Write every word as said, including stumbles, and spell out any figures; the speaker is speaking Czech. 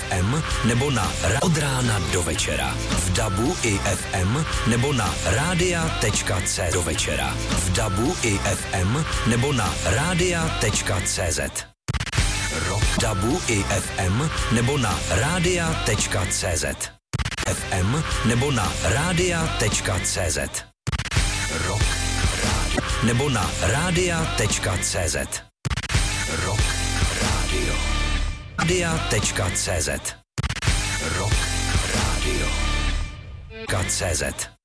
M nebo na od rána do večera. V dabu i F M nebo na rádia tečka cé zet do večera. V dabu i F M nebo na rádia tečka cé zet. Rock dabu i F M nebo na rádia tečka cé zet. F M nebo na rádia tečka cé zet. Rock rádio nebo na rádia tečka cé zet. Rock rádio. rádia tečka cé zet. Rock rádio. K C Z.